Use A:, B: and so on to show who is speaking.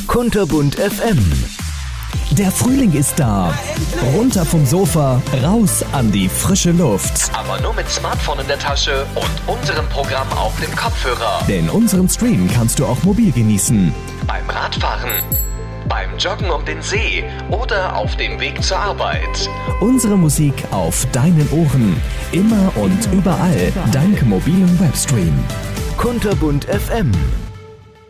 A: Kunterbunt FM.
B: Der Frühling ist da. Runter vom Sofa, raus an die frische Luft.
A: Aber nur mit Smartphone in der Tasche und unserem Programm auf dem Kopfhörer.
B: Denn unseren Stream kannst du auch mobil genießen.
A: Beim Radfahren, beim Joggen um den See oder auf dem Weg zur Arbeit.
B: Unsere Musik auf deinen Ohren. Immer und überall dank mobilem Webstream.
A: Kunterbunt FM.